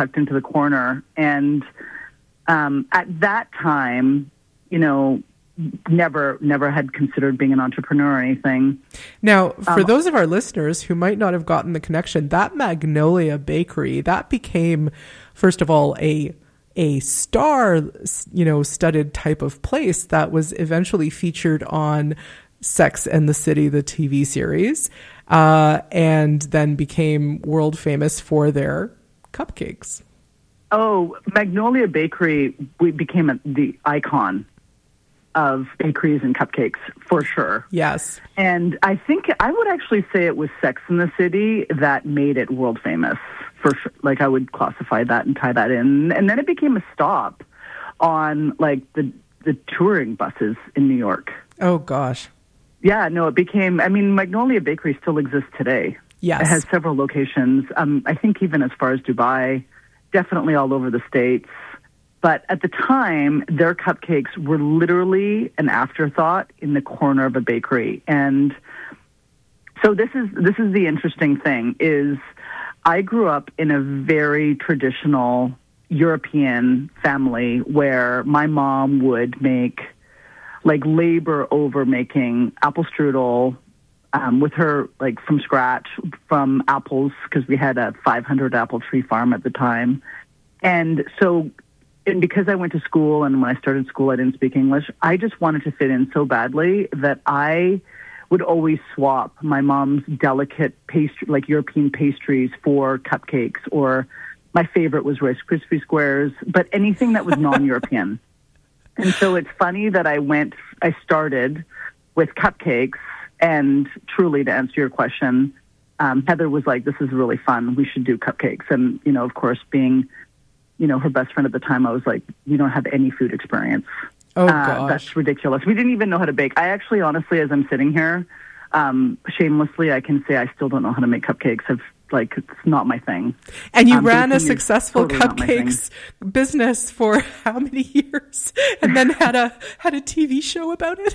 tucked into the corner. And at that time, never had considered being an entrepreneur or anything. Now, for those of our listeners who might not have gotten the connection, that Magnolia Bakery, that became, first of all, a star, studded type of place that was eventually featured on Sex and the City, the TV series, and then became world famous for their cupcakes. Oh, Magnolia Bakery became the icon of bakeries and cupcakes, for sure. Yes. And I think I would actually say it was Sex and the City that made it world famous, for sure. Like, I would classify that and tie that in. And then it became a stop on, like, the touring buses in New York. Oh, gosh. Yeah, no, it became, Magnolia Bakery still exists today. Yes. It has several locations. I think even as far as Dubai, definitely all over the States. But at the time, their cupcakes were literally an afterthought in the corner of a bakery. And so this is the interesting thing, is I grew up in a very traditional European family where my mom would make, like, labor over making apple strudel with her, like, from scratch, from apples, because we had a 500 apple tree farm at the time. And so... And because I went to school, and when I started school, I didn't speak English, I just wanted to fit in so badly that I would always swap my mom's delicate pastry, like European pastries, for cupcakes, or my favorite was Rice Krispie Squares, but anything that was non-European. And so it's funny that I started with cupcakes, and truly, to answer your question, Heather was like, this is really fun, we should do cupcakes. And, of course, being... her best friend at the time, I was like, you don't have any food experience. Oh, gosh. That's ridiculous. We didn't even know how to bake. I actually, honestly, as I'm sitting here, shamelessly, I can say I still don't know how to make cupcakes. It's not my thing. And you ran a successful totally cupcakes business for how many years? And then had a TV show about it?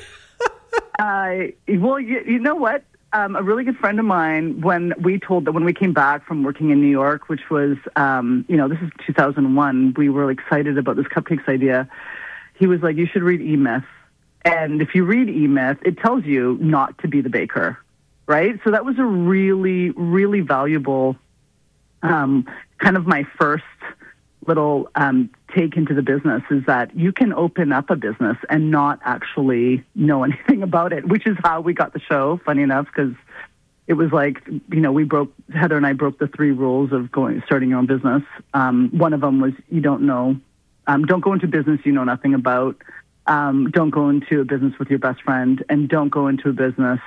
Well, you know what? A really good friend of mine, when we came back from working in New York, which was, this is 2001, we were excited about this cupcakes idea. He was like, you should read E-Myth. And if you read E-Myth, it tells you not to be the baker, right? So that was a really, really valuable, kind of my first little take into the business, is that you can open up a business and not actually know anything about it, which is how we got the show, funny enough, because it was like, Heather and I broke the 3 rules of starting your own business. One of them was don't go into business you know nothing about, don't go into a business with your best friend, and don't go into a business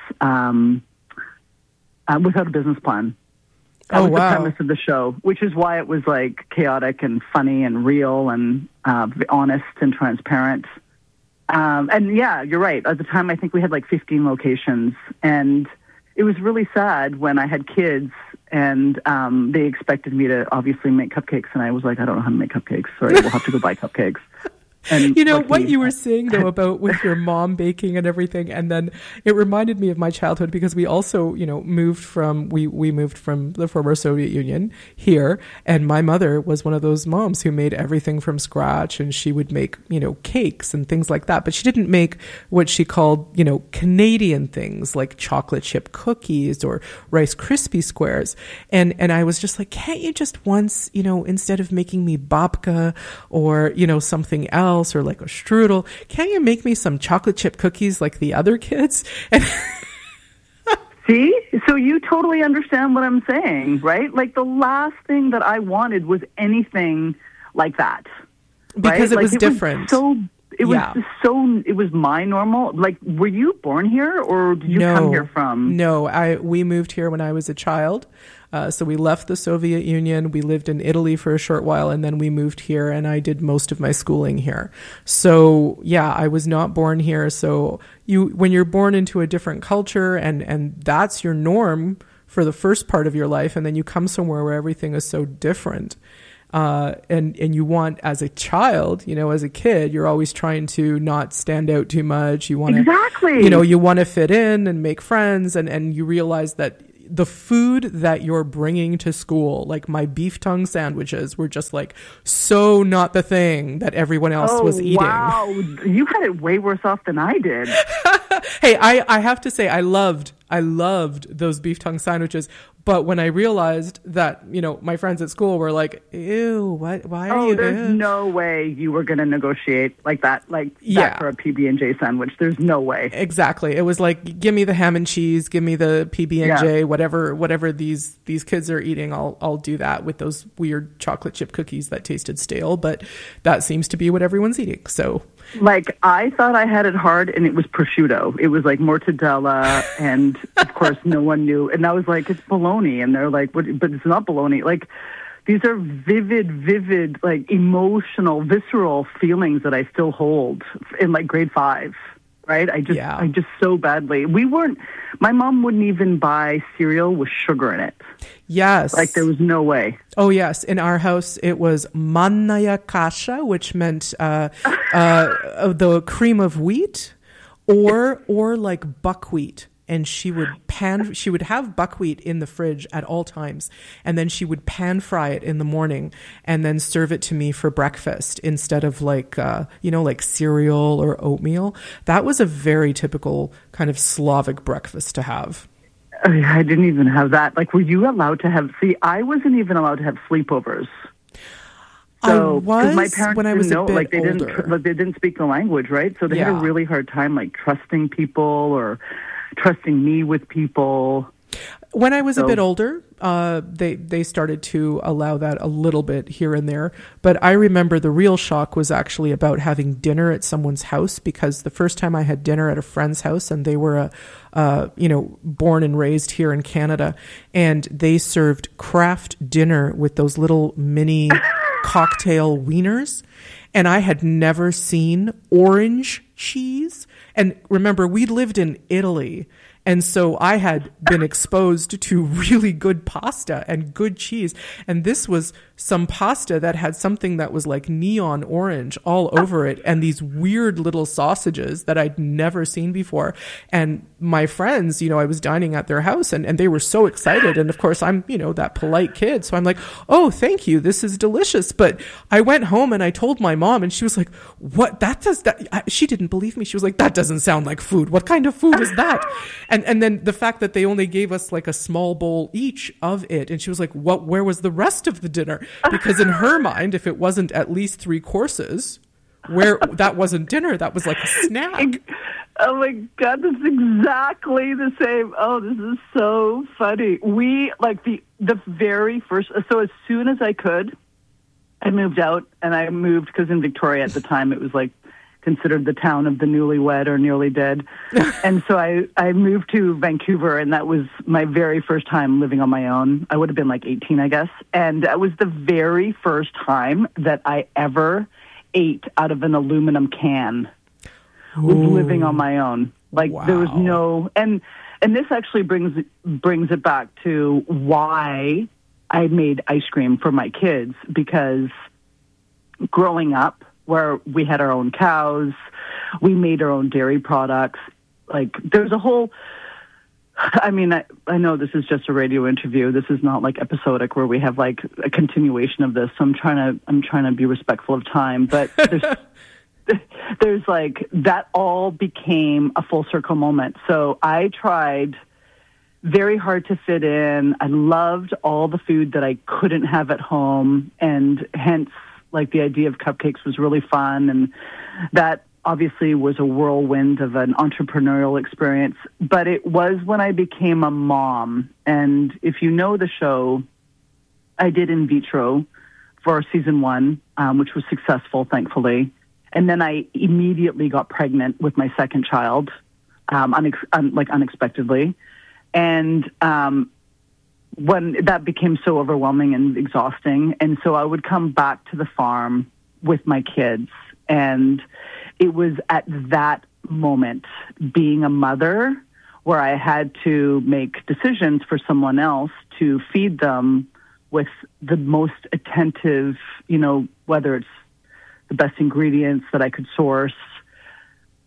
without a business plan. That was the premise of the show, which is why it was like chaotic and funny and real and honest and transparent. And yeah, you're right. At the time, I think we had like 15 locations, and it was really sad when I had kids and they expected me to obviously make cupcakes, and I was like, I don't know how to make cupcakes. Sorry, we'll have to go buy cupcakes. And what you were saying, though, about with your mom baking and everything, and then it reminded me of my childhood, because we also, moved from the former Soviet Union here, and my mother was one of those moms who made everything from scratch, and she would make, cakes and things like that, but she didn't make what she called, Canadian things like chocolate chip cookies or Rice Krispie Squares, and I was just like, can't you just once, instead of making me babka or, something else, or like a strudel, can't you make me some chocolate chip cookies like the other kids? See? So you totally understand what I'm saying, right? Like, the last thing that I wanted was anything like that. Because right? it was different. It was my normal. Like, were you born here, or did you come here from? No, we moved here when I was a child. So we left the Soviet Union. We lived in Italy for a short while, and then we moved here, and I did most of my schooling here. So yeah, I was not born here. So when you're born into a different culture, and that's your norm for the first part of your life, and then you come somewhere where everything is so different. And you want, as a child, as a kid, you're always trying to not stand out too much. You want to, exactly. You want to fit in and make friends, and you realize that the food that you're bringing to school, like my beef tongue sandwiches were just like so not the thing that everyone else was eating. Wow, you had it way worse off than I did. Hey, I have to say I loved those beef tongue sandwiches. But when I realized that, you know, my friends at school were like, ew, what, why are you? There's no way you were going to negotiate like that for a PB&J sandwich. There's no way. Exactly. It was like, give me the ham and cheese, give me the PB&J, whatever these kids are eating, I'll do that with those weird chocolate chip cookies that tasted stale. But that seems to be what everyone's eating. So, like, I thought I had it hard, and it was prosciutto. It was like mortadella, and of course, no one knew. And I was like, it's bologna, and they're like, what? But it's not bologna. Like, these are vivid, like emotional, visceral feelings that I still hold in like grade 5. Right? I just so badly. My mom wouldn't even buy cereal with sugar in it. Yes. Like there was no way. Oh, yes. In our house, it was mannaya kasha, which meant the cream of wheat or like buckwheat. And she would have buckwheat in the fridge at all times. And then she would pan fry it in the morning and then serve it to me for breakfast instead of like cereal or oatmeal. That was a very typical kind of Slavic breakfast to have. I didn't even have that. Like, were you allowed to have, I wasn't even allowed to have sleepovers. So, I was my parents when I was didn't know, a bit older. They didn't speak the language, right? So they had a really hard time, like, trusting people or trusting me with people. When I was a bit older, they started to allow that a little bit here and there. But I remember the real shock was actually about having dinner at someone's house, because the first time I had dinner at a friend's house, and they were born and raised here in Canada, and they served Kraft dinner with those little mini cocktail wieners. And I had never seen orange cheese. And remember, we lived in Italy. And so I had been exposed to really good pasta and good cheese. And this was some pasta that had something that was like neon orange all over it, and these weird little sausages that I'd never seen before. And my friends, I was dining at their house, and they were so excited. And of course, I'm, that polite kid. So I'm like, oh, thank you. This is delicious. But I went home and I told my mom, and she was like, what? She didn't believe me. She was like, that doesn't sound like food. What kind of food is that? And then the fact that they only gave us like a small bowl each of it. And she was like, where was the rest of the dinner? Because in her mind, if it wasn't at least 3 courses, that wasn't dinner, that was like a snack. Oh my God, that's exactly the same. Oh, this is so funny. We, like the very first, so as soon as I could, I moved out, and I moved because in Victoria at the time, it was like considered the town of the newlywed or nearly dead. And so I moved to Vancouver, and that was my very first time living on my own. I would have been like 18, I guess. And that was the very first time that I ever ate out of an aluminum can. Was living on my own. Like There was no, and this actually brings it back to why I made ice cream for my kids, because growing up, where we had our own cows, we made our own dairy products. Like there's a whole, I mean, I know this is just a radio interview. This is not like episodic where we have like a continuation of this. So I'm trying to be respectful of time, but there's like, that all became a full circle moment. So I tried very hard to fit in. I loved all the food that I couldn't have at home, and hence, like, the idea of cupcakes was really fun, and that obviously was a whirlwind of an entrepreneurial experience. But it was when I became a mom, and if you know the show, I did In Vitro for season 1, which was successful, thankfully. And then I immediately got pregnant with my second child, unexpectedly. And when that became so overwhelming and exhausting. And so I would come back to the farm with my kids. And it was at that moment, being a mother, where I had to make decisions for someone else to feed them with the most attentive, whether it's the best ingredients that I could source,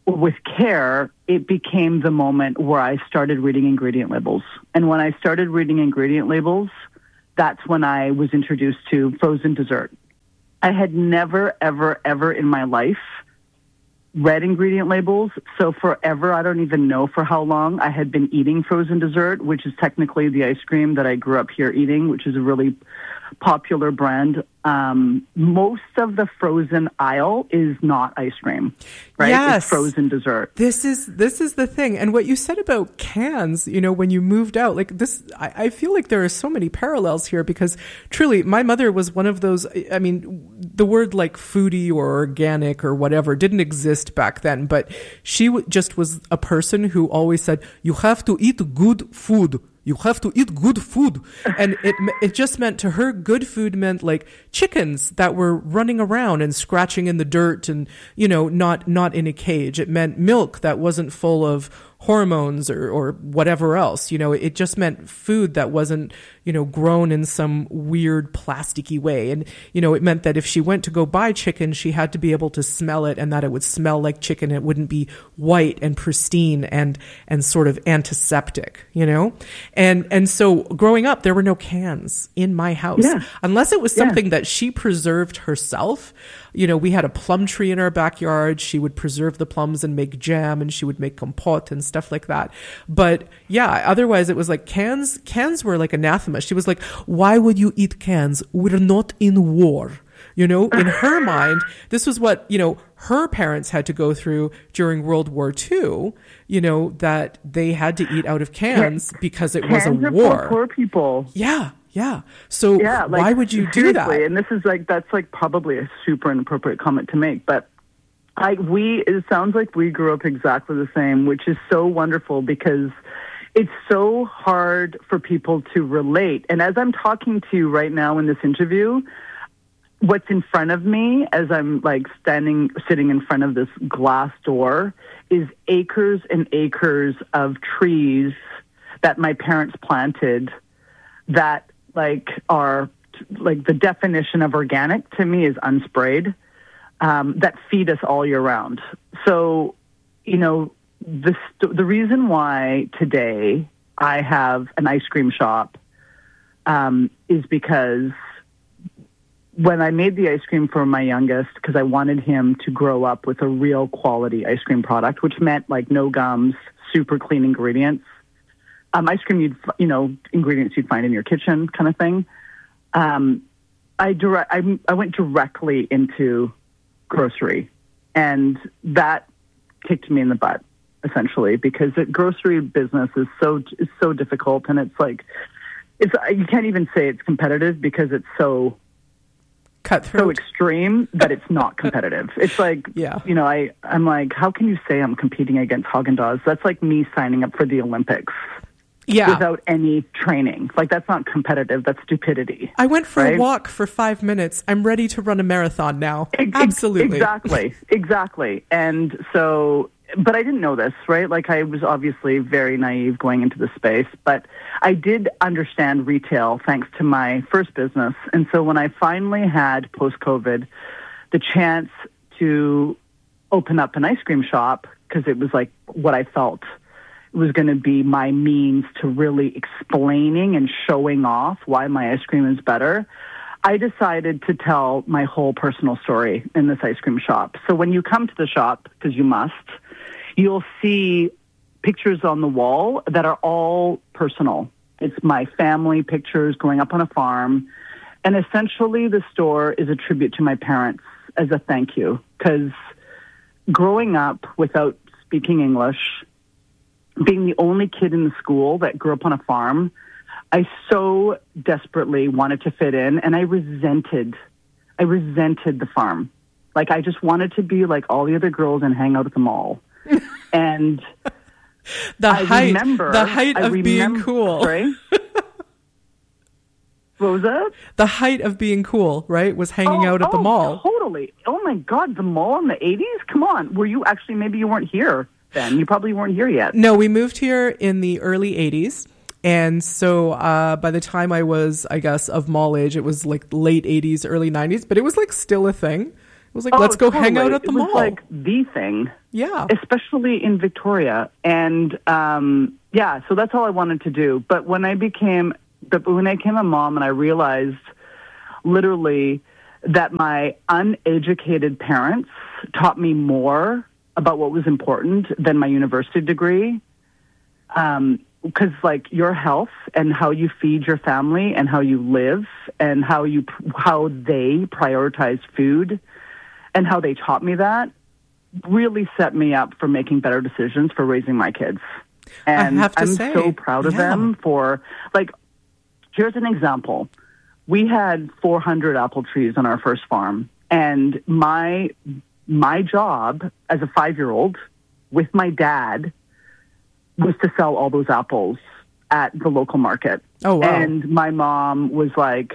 with care, it became the moment where I started reading ingredient labels. And when I started reading ingredient labels, that's when I was introduced to frozen dessert. I had never, ever, ever in my life read ingredient labels. So forever, I don't even know for how long, I had been eating frozen dessert, which is technically the ice cream that I grew up here eating, which is a really popular brand. Most of the frozen aisle is not ice cream, right? Yes. It's frozen dessert. This is the thing. And what you said about cans, you know, when you moved out, like this, I feel like there are so many parallels here because truly my mother was one of those, I mean, the word like foodie or organic or whatever didn't exist back then, but she just was a person who always said, you have to eat good food. You have to eat good food. And it just meant to her, good food meant like chickens that were running around and scratching in the dirt and, you know, not in a cage. It meant milk that wasn't full of hormones or whatever else. You know, it just meant food that wasn't, you know, grown in some weird plasticky way. And, you know, it meant that if she went to go buy chicken, she had to be able to smell it and that it would smell like chicken. It wouldn't be white and pristine and sort of antiseptic, you know? And so growing up, there were no cans in my house unless it was something that she preserved herself. You know, we had a plum tree in our backyard. She would preserve the plums and make jam, and she would make compote and stuff like that. But yeah, otherwise it was like cans were like anathema. She was like, why would you eat cans? We're not in war. You know, in her mind, this was what, you know, her parents had to go through during World War II, you know, that they had to eat out of cans because it was a war. For poor people. Yeah. Yeah. So why would you do that? And this is like, that's like probably a super inappropriate comment to make, but it sounds like we grew up exactly the same, which is so wonderful because it's so hard for people to relate. And as I'm talking to you right now in this interview, what's in front of me as I'm like sitting in front of this glass door is acres and acres of trees that my parents planted that like are like the definition of organic to me is unsprayed, that feed us all year round. So, you know, the reason why today I have an ice cream shop is because when I made the ice cream for my youngest, because I wanted him to grow up with a real quality ice cream product, which meant like no gums, super clean ingredients. Ice cream, ingredients you'd find in your kitchen kind of thing. I went directly into grocery, and that kicked me in the butt, essentially, because the grocery business is so difficult, and it's like, you can't even say it's competitive because it's so cutthroat, so extreme that it's not competitive. It's like, you know, I'm like, how can you say I'm competing against Haagen-Dazs? That's like me signing up for the Olympics. Without any training. Like, that's not competitive. That's stupidity. I went for a walk for 5 minutes. I'm ready to run a marathon now. Absolutely. Exactly. And so, but I didn't know this, right? Like, I was obviously very naive going into the space, but I did understand retail thanks to my first business. And so when I finally had, post-COVID, the chance to open up an ice cream shop, because it was like what I felt was going to be my means to really explaining and showing off why my ice cream is better, I decided to tell my whole personal story in this ice cream shop. So when you come to the shop, because you must, you'll see pictures on the wall that are all personal. It's my family pictures growing up on a farm. And essentially the store is a tribute to my parents as a thank you. Because growing up without speaking English, being the only kid in the school that grew up on a farm, I so desperately wanted to fit in, and I resented the farm. Like, I just wanted to be like all the other girls and hang out at the mall. And the height of being cool. Right? What was that? The height of being cool, right? Was hanging out at the mall. Totally. Oh my God, the mall in the 80s? Come on. Were you actually, maybe you weren't here then. You probably weren't here yet. No, we moved here in the early 80s. And so by the time I was, I guess, of mall age, it was like late 80s, early 90s. But it was like still a thing. was like, let's go hang out at the mall. It was like the thing. Yeah. Especially in Victoria. And so that's all I wanted to do. But when I became a mom and I realized literally that my uneducated parents taught me more about what was important than my university degree. Because like your health and how you feed your family and how you live and how they prioritize food and how they taught me that really set me up for making better decisions for raising my kids. And I'm so proud of them for, like, here's an example. We had 400 apple trees on our first farm, and my job as a 5-year-old with my dad was to sell all those apples at the local market. Oh, wow. And my mom was like,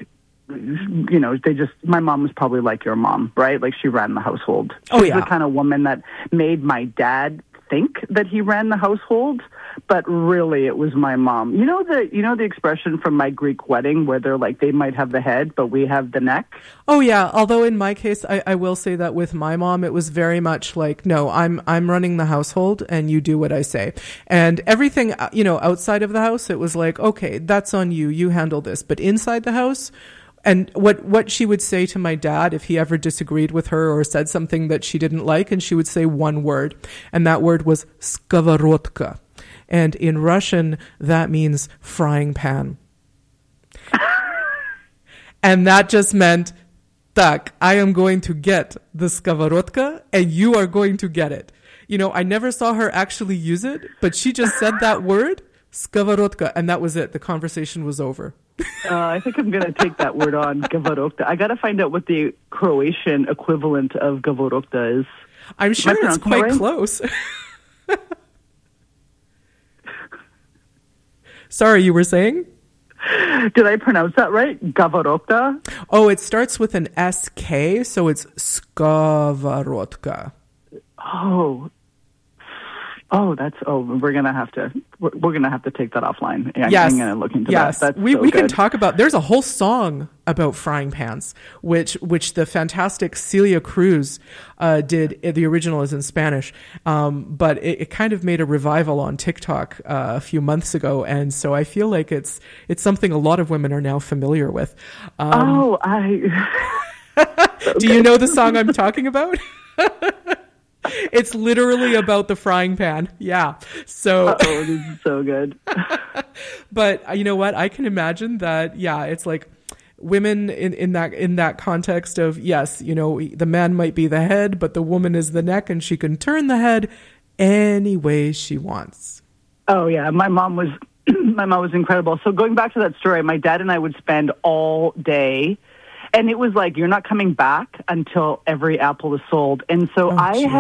my mom was probably like your mom, right? Like she ran the household. She was the kind of woman that made my dad think that he ran the household, but really it was my mom. You know the expression from My Greek Wedding where they're like, they might have the head, but we have the neck? Oh yeah. Although in my case, I will say that with my mom, it was very much like, no, I'm running the household and you do what I say. And everything, outside of the house, it was like, okay, that's on you. You handle this. But inside the house, and what she would say to my dad if he ever disagreed with her or said something that she didn't like, and she would say one word, and that word was skоворodka. And in Russian, that means frying pan. And that just meant, tak, I am going to get the skоворodka, and you are going to get it. I never saw her actually use it, but she just said that word, skоворodka, and that was it. The conversation was over. I think I'm going to take that word on, Gavorokta. I got to find out what the Croatian equivalent of Gavorokta is. I'm sure it's quite close. Sorry, you were saying? Did I pronounce that right? Gavorokta? Oh, it starts with an SK, so it's Skavarodka. We're gonna have to take that offline. Yes. I'm gonna look into that. That's we can talk about. There's a whole song about frying pans, which the fantastic Celia Cruz did. The original is in Spanish, but it kind of made a revival on TikTok a few months ago, and so I feel like it's something a lot of women are now familiar with. Do you know the song I'm talking about? It's literally about the frying pan. Yeah. So. Oh, this is so good. But you know what? I can imagine that. Yeah, it's like women in that context of, yes, the man might be the head, but the woman is the neck, and she can turn the head any way she wants. Oh yeah, my mom was incredible. So going back to that story, my dad and I would spend all day. And it was like, you're not coming back until every apple is sold. And so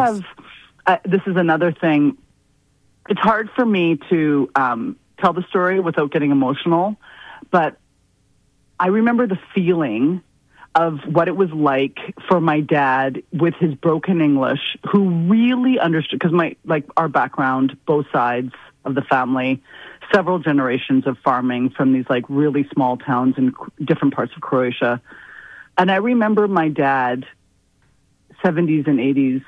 this is another thing. It's hard for me to tell the story without getting emotional. But I remember the feeling of what it was like for my dad with his broken English, who really understood, because our background, both sides of the family, several generations of farming from these like really small towns in different parts of Croatia. And I remember my dad, 70s and 80s,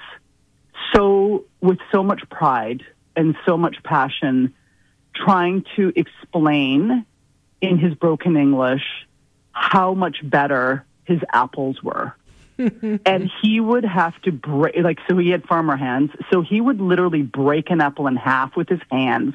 with so much pride and so much passion, trying to explain in his broken English how much better his apples were. And he would have to so he had farmer hands, so he would literally break an apple in half with his hands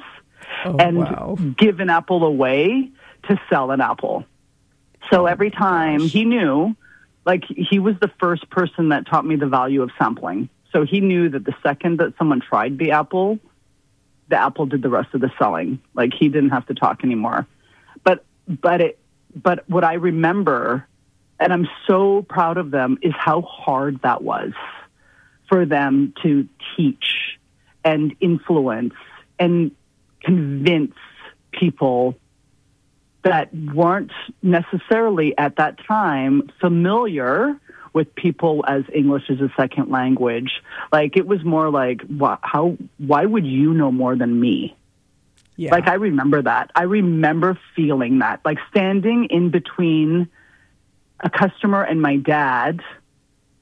give an apple away to sell an apple. So every time he knew, he was the first person that taught me the value of sampling. So he knew that the second that someone tried the apple did the rest of the selling. He didn't have to talk anymore. But what I remember, and I'm so proud of them, is how hard that was for them to teach and influence and convince people that weren't necessarily at that time familiar with people as English as a second language. It was more like, why would you know more than me? Yeah. I remember that. I remember feeling that, standing in between a customer and my dad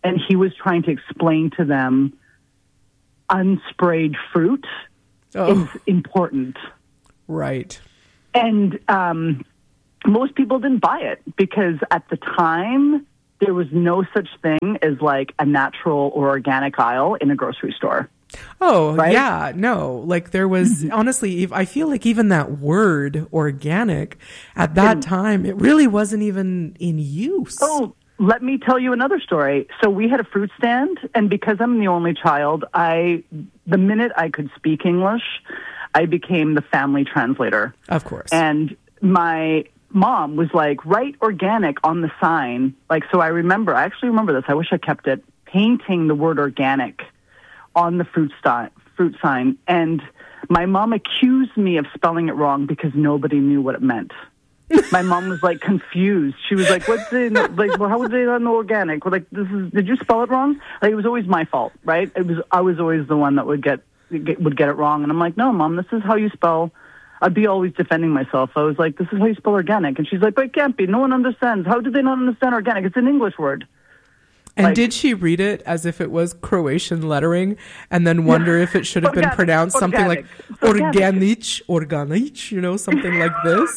and he was trying to explain to them unsprayed fruit is important. Right. And most people didn't buy it because at the time, there was no such thing as like a natural or organic aisle in a grocery store. Oh, right? Yeah, no. Like there was, honestly, I feel like even that word organic at that time, it really wasn't even in use. Oh, let me tell you another story. So we had a fruit stand, and because I'm the only child, the minute I could speak English, I became the family translator. Of course. And my mom was like, write organic on the sign. Like, so I actually remember this. I wish I kept it. Painting the word organic on the fruit sign. And my mom accused me of spelling it wrong because nobody knew what it meant. My mom was like confused. She was like, "What's in like? Well, how would they know organic? Well, like, did you spell it wrong?" Like, it was always my fault, right? I was always the one that would get it wrong. And I'm like, "No, Mom, this is how you spell." I'd be always defending myself. I was like, "This is how you spell organic," and she's like, "But it can't be. No one understands. How did they not understand organic? It's an English word." And like, did she read it as if it was Croatian lettering and then wonder if it should have been pronounced something like organic, you know, something like this?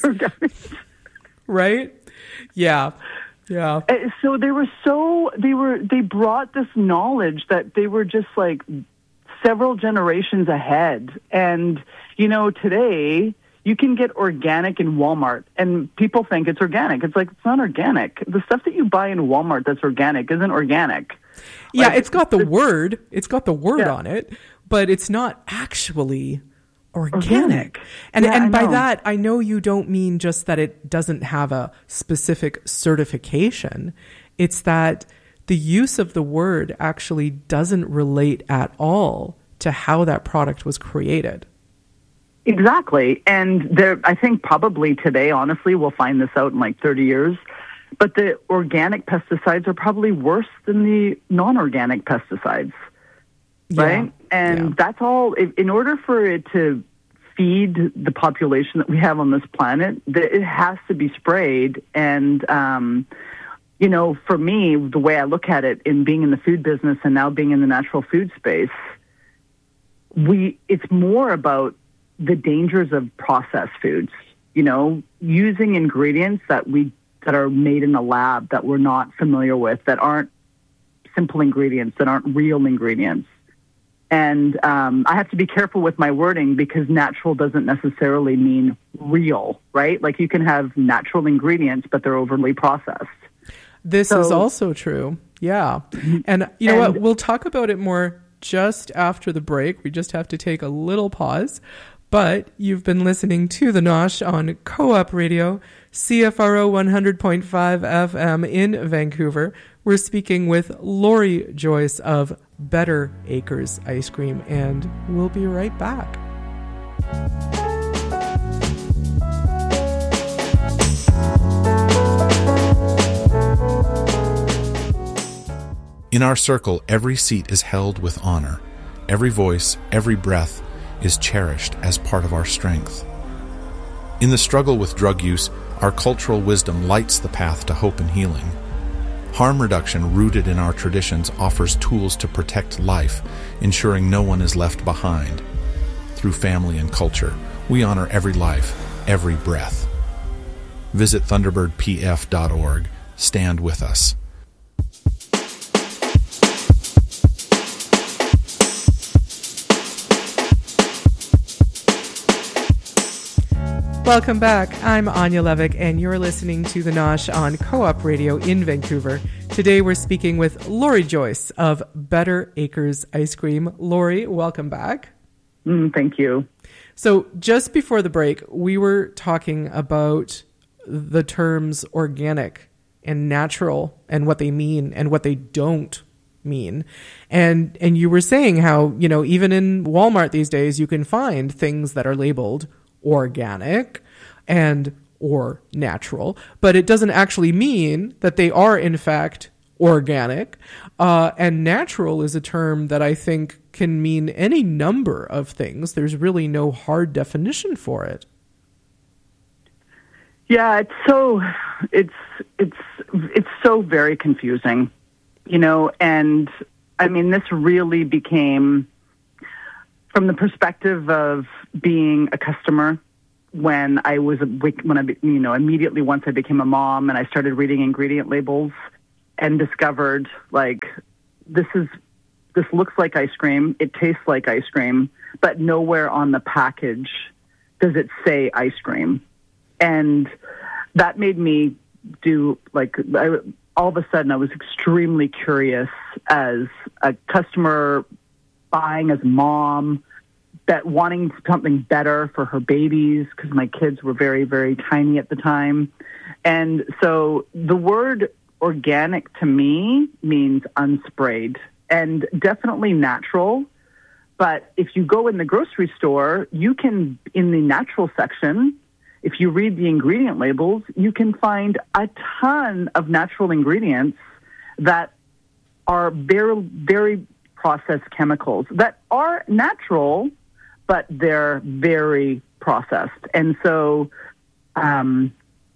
Right? Yeah. Yeah. So they brought this knowledge that they were just like several generations ahead. And, you know, today you can get organic in Walmart, and people think it's organic. It's like, it's not organic. The stuff that you buy in Walmart that's organic isn't organic. Yeah, like, it's got the word. It's got the word on it, but it's not actually organic. And by that, I know you don't mean just that it doesn't have a specific certification. It's that the use of the word actually doesn't relate at all to how that product was created. Exactly. And I think probably today, honestly, we'll find this out in like 30 years, but the organic pesticides are probably worse than the non-organic pesticides, right? And that's all, in order for it to feed the population that we have on this planet, it has to be sprayed. And, you know, for me, the way I look at it in being in the food business and now being in the natural food space, it's more about the dangers of processed foods, you know, using ingredients that are made in a lab that we're not familiar with, that aren't simple ingredients, that aren't real ingredients. And I have to be careful with my wording because natural doesn't necessarily mean real, right? Like you can have natural ingredients, but they're overly processed. This is also true. Yeah. And you know what? We'll talk about it more just after the break. We just have to take a little pause. But you've been listening to The Nosh on Co-op Radio, CFRO 100.5 FM in Vancouver. We're speaking with Lori Joyce of Better Acres Ice Cream, and we'll be right back. In our circle, every seat is held with honor. Every voice, every breath is cherished as part of our strength. In the struggle with drug use, our cultural wisdom lights the path to hope and healing. Harm reduction, rooted in our traditions, offers tools to protect life, ensuring no one is left behind. Through family and culture, we honor every life, every breath. Visit thunderbirdpf.org. Stand with us. Welcome back. I'm Anya Levick, and you're listening to The Nosh on Co-op Radio in Vancouver. Today we're speaking with Lori Joyce of Better Acres Ice Cream. Lori, welcome back. Thank you. So just before the break, we were talking about the terms organic and natural and what they mean and what they don't mean. And you were saying how, you know, even in Walmart these days, you can find things that are labeled organic or natural, but it doesn't actually mean that they are in fact organic. And natural is a term that I think can mean any number of things. There's really no hard definition for it. Yeah, it's so very confusing. And I mean, this really became from the perspective of being a customer when immediately once I became a mom and I started reading ingredient labels and discovered this looks like ice cream, it tastes like ice cream, but nowhere on the package does it say ice cream. And that made me all of a sudden I was extremely curious as a customer, buying as a mom, wanting something better for her babies because my kids were very, very tiny at the time. And so the word organic to me means unsprayed and definitely natural. But if you go in the grocery store, you can, in the natural section, if you read the ingredient labels, you can find a ton of natural ingredients that are very, very processed chemicals that are natural, but they're very processed. And so I,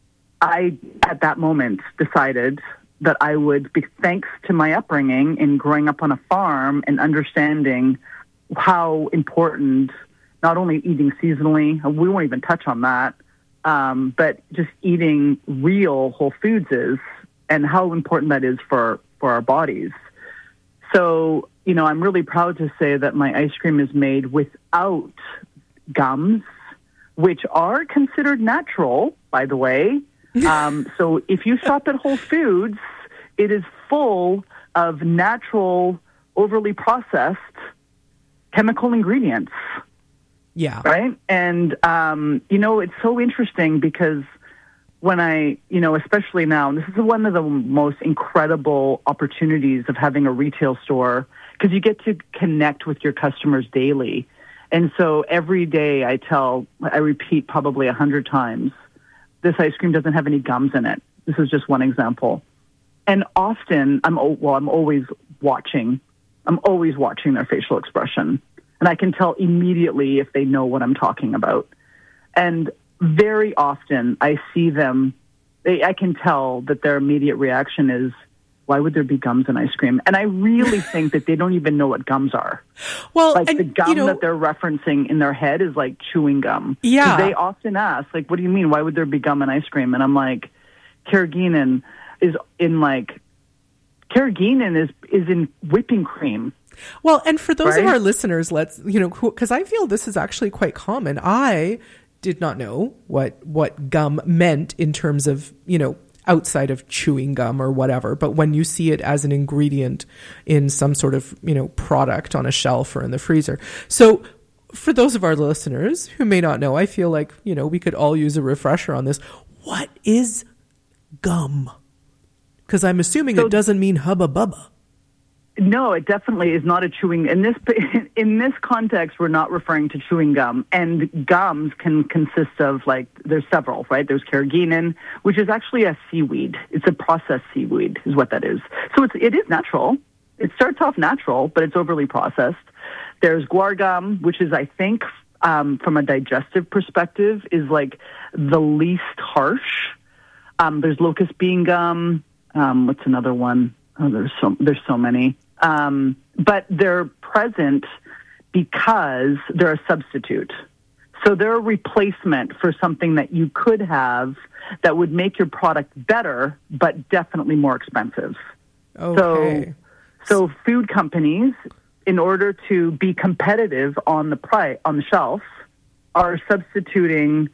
at that moment, decided that I would, thanks to my upbringing in growing up on a farm and understanding how important not only eating seasonally, we won't even touch on that, but just eating real whole foods is, and how important that is for our bodies. So, I'm really proud to say that my ice cream is made without gums, which are considered natural, by the way. So if you shop at Whole Foods, it is full of natural, overly processed chemical ingredients. Yeah. Right? And, it's so interesting because when especially now, and this is one of the most incredible opportunities of having a retail store, because you get to connect with your customers daily. And so every day I repeat probably 100 times, this ice cream doesn't have any gums in it. This is just one example. And often, I'm always watching. I'm always watching their facial expression. And I can tell immediately if they know what I'm talking about. And very often I see them, I can tell that their immediate reaction is, why would there be gums in ice cream? And I really think that they don't even know what gums are. Well, the gum that they're referencing in their head is like chewing gum. Yeah. They often ask, what do you mean? Why would there be gum in ice cream? And I'm like, carrageenan is in whipping cream. Well, and for those of our listeners, because I feel this is actually quite common. I did not know what gum meant in terms of, outside of chewing gum or whatever. But when you see it as an ingredient in some sort of, product on a shelf or in the freezer. So for those of our listeners who may not know, I feel like, we could all use a refresher on this. What is gum? Because I'm assuming it doesn't mean Hubba Bubba. No, it definitely is not a chewing. In this context, we're not referring to chewing gum. And gums can consist of there's several, right? There's carrageenan, which is actually a seaweed. It's a processed seaweed, is what that is. So it is natural. It starts off natural, but it's overly processed. There's guar gum, which is, I think, from a digestive perspective, is the least harsh. There's locust bean gum. What's another one? Oh, there's so many. But they're present because they're a substitute. So they're a replacement for something that you could have that would make your product better, but definitely more expensive. Okay. So food companies, in order to be competitive on the shelf, are substituting,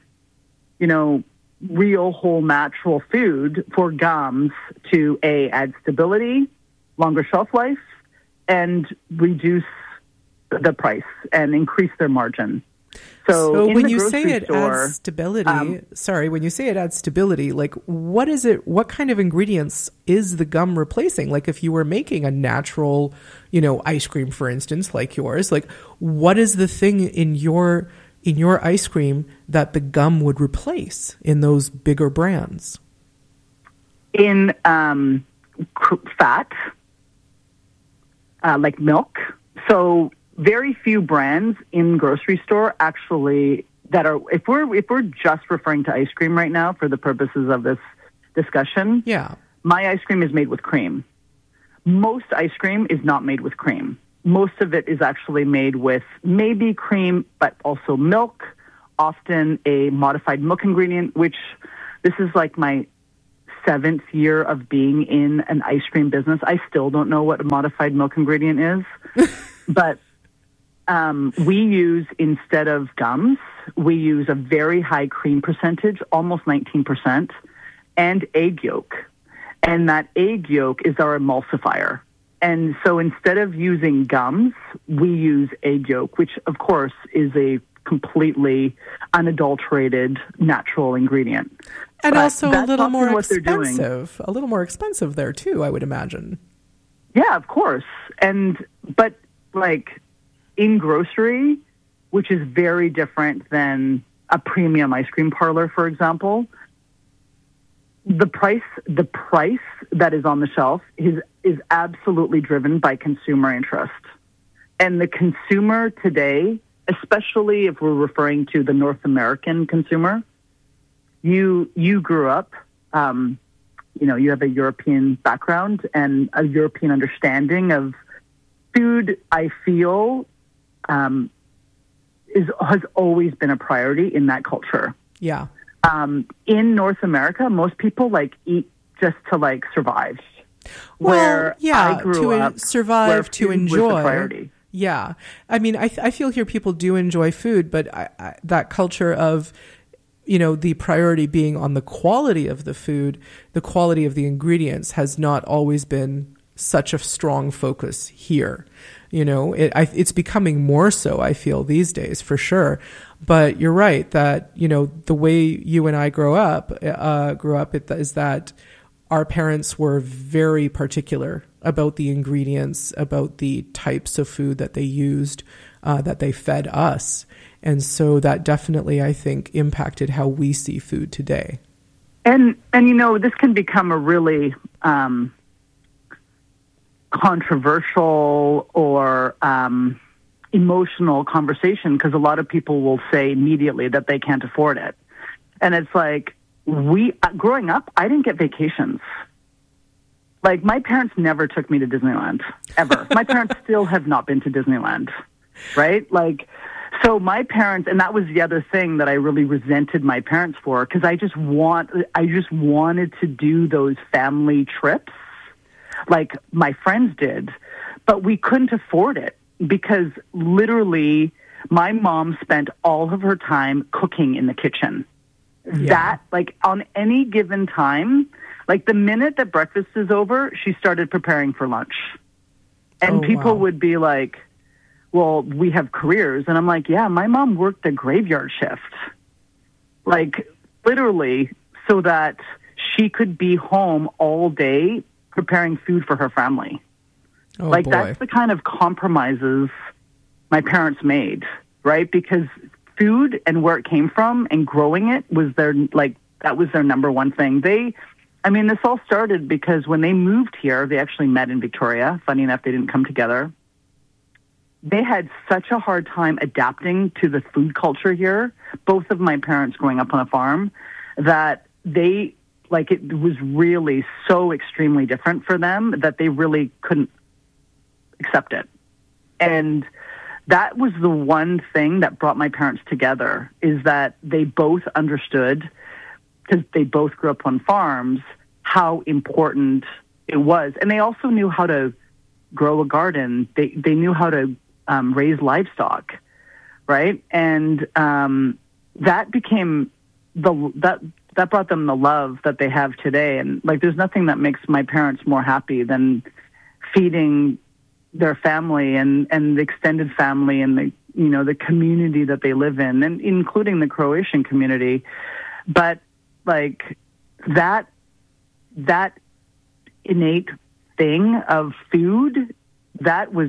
real, whole, natural food for gums to add stability, longer shelf life, and reduce the price and increase their margin. So when you say it adds stability, when you say it adds stability, what is it? What kind of ingredients is the gum replacing? If you were making a natural, ice cream, for instance, like yours, what is the thing in your ice cream that the gum would replace in those bigger brands? In fat, like milk. So very few brands in grocery store actually that are, if we're just referring to ice cream right now for the purposes of this discussion, yeah, my ice cream is made with cream. most ice cream is not made with cream. Most of it is actually made with maybe cream, but also milk, often a modified milk ingredient, which this is like my 7th year of being in an ice cream business. I still don't know what a modified milk ingredient is. But we use, instead of gums, we use a very high cream percentage, almost 19%, and egg yolk. And that egg yolk is our emulsifier. And so instead of using gums, we use egg yolk, which, of course, is a completely unadulterated natural ingredient. And but also a little more expensive. A little more expensive there, too, I would imagine. Yeah, of course. But like in grocery, which is very different than a premium ice cream parlor, for example, the price that is on the shelf is absolutely driven by consumer interest. And the consumer today, especially if we're referring to the North American consumer, you grew up, you have a European background and a European understanding of food. I feel has always been a priority in that culture. Yeah. In North America, most people eat just to survive. Well, I grew up, survive, to enjoy. Was the priority. Yeah. I mean, I feel here people do enjoy food, but that culture of, the priority being on the quality of the food, the quality of the ingredients has not always been such a strong focus here. It's becoming more so, I feel, these days, for sure. But you're right that, the way you and I grew up is that our parents were very particular about the ingredients, about the types of food that they used, that they fed us. And so that definitely, I think, impacted how we see food today. And this can become a really controversial or emotional conversation, because a lot of people will say immediately that they can't afford it. And it's like, growing up, I didn't get vacations. My parents never took me to Disneyland, ever. My parents still have not been to Disneyland, right? So my parents, and that was the other thing that I really resented my parents for, because I just wanted to do those family trips like my friends did, but we couldn't afford it because literally my mom spent all of her time cooking in the kitchen. Yeah. That, on any given time, the minute that breakfast is over, she started preparing for lunch. And people would be like, well, we have careers. And I'm like, yeah, my mom worked the graveyard shift. Literally, so that she could be home all day preparing food for her family. Oh, boy. That's the kind of compromises my parents made, right? Because food and where it came from and growing it was that was their number one thing. This all started because when they moved here, they actually met in Victoria. Funny enough, they didn't come together. They had such a hard time adapting to the food culture here, both of my parents growing up on a farm, that it was really so extremely different for them that they really couldn't accept it. And that was the one thing that brought my parents together, is that they both understood, because they both grew up on farms, how important it was. And they also knew how to grow a garden. They knew how to raise livestock, right? And that became that brought them the love that they have today. And there's nothing that makes my parents more happy than feeding their family and the extended family and the community that they live in, and including the Croatian community. But that innate thing of food, that was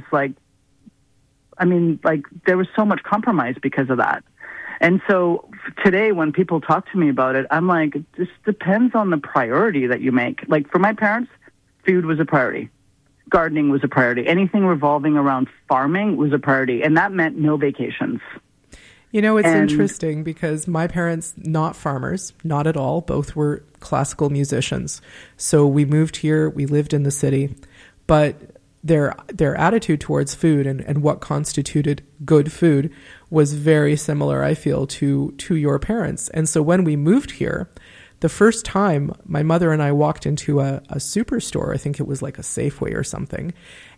there was so much compromise because of that. And so today when people talk to me about it, I'm like, it just depends on the priority that you make. For my parents, food was a priority. Gardening was a priority. Anything revolving around farming was a priority. And that meant no vacations. It's interesting because my parents, not farmers, not at all. Both were classical musicians. So we moved here. We lived in the city. but their attitude towards food and what constituted good food was very similar, I feel, to your parents. And so when we moved here, the first time my mother and I walked into a superstore, I think it was like a Safeway or something,